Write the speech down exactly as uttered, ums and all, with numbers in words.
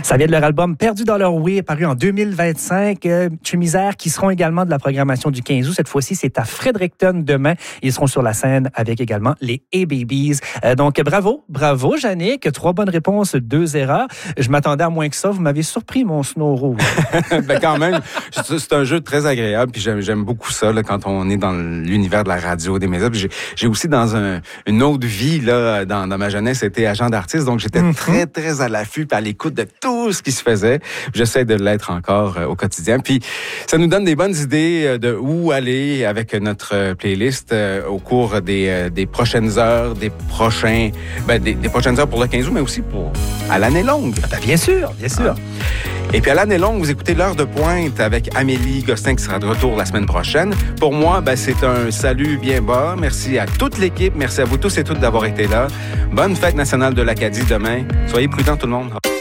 Ça vient de leur album Perdu dans leur oui, paru en deux mille vingt-cinq. Euh, Misère, qui seront également de la programmation du quinze août. Cette fois-ci, c'est à Fredericton demain. Ils seront sur la scène avec également les A-Babies. Euh, donc, bravo, bravo, Yannick. Trois bonnes réponses, deux erreurs. Je m'attendais à moins que ça. Vous m'avez surpris, mon snow rouge. ben quand même, c'est un jeu très agréable. Puis j'aime, j'aime beaucoup ça là, quand on est dans l'univers de la radio, des médias. Puis j'ai, j'ai aussi dans un, une autre vie là, dans, dans ma jeunesse, été agent d'artiste. Donc j'étais mm-hmm. très très à l'affût, puis à l'écoute de tout ce qui se faisait. J'essaie de l'être encore euh, au quotidien. Puis ça nous donne des bonnes idées de où aller avec notre playlist euh, au cours des, euh, des prochaines heures, des prochains, ben, des, des prochaines heures pour le quinze août, mais aussi pour à l'année longue. Ben, bien sûr, bien sûr. Ah. Et puis à l'année longue, vous écoutez l'heure de pointe avec Amélie Gosselin qui sera de retour la semaine prochaine. Pour moi, ben, c'est un salut bien bas. Merci à toute l'équipe. Merci à vous tous et toutes d'avoir été là. Bonne fête nationale de l'Acadie demain. Soyez prudents tout le monde.